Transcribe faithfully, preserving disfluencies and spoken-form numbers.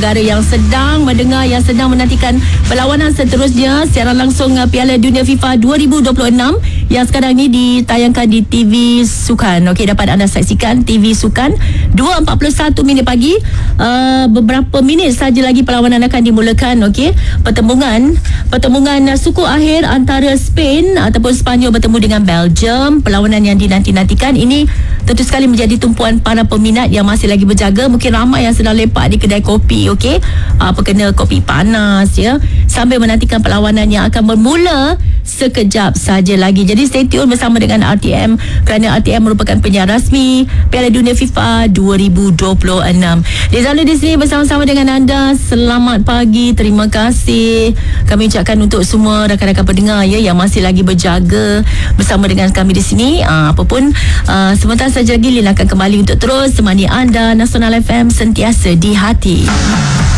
negara yang sedang mendengar, yang sedang menantikan perlawanan seterusnya siaran langsung uh, Piala Dunia FIFA dua ribu dua puluh enam yang sekarang ni ditayangkan di T V Sukan. Okey, dapat anda saksikan T V Sukan dua empat puluh satu minit pagi. Uh, beberapa minit saja lagi perlawanan akan dimulakan. Okey, pertembungan pertembungan uh, suku akhir antara Spain ataupun Sepanyol bertemu dengan Belgium. Perlawanan yang dinanti-nantikan ini tentu sekali menjadi tumpuan para peminat yang masih lagi berjaga. Mungkin ramai yang sedang lepak di kedai kopi, okey, uh, perkena kopi panas ya, sambil menantikan perlawanan yang akan bermula sekejap saja lagi. Jadi stay tune bersama dengan R T M kerana R T M merupakan penyiar rasmi Piala Dunia FIFA dua ribu dua puluh enam. Lizana di sini bersama-sama dengan anda. Selamat pagi, terima kasih kami ucapkan untuk semua rakan-rakan pendengar ya yang masih lagi berjaga bersama dengan kami di sini. Uh, apapun uh, sebentar saja lagi Lina akan kembali untuk terus temani anda. Nasional F M sentiasa di hati.